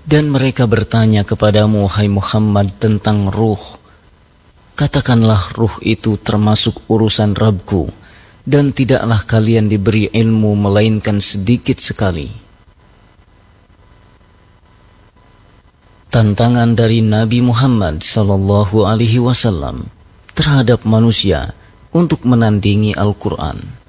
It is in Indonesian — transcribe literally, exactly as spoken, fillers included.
Dan mereka bertanya kepadamu, hai Muhammad, tentang ruh. Katakanlah, ruh itu termasuk urusan Rabbku, dan tidaklah kalian diberi ilmu melainkan sedikit sekali. Tantangan dari Nabi Muhammad sallallahu alaihi wasallam terhadap manusia untuk menandingi Al-Quran.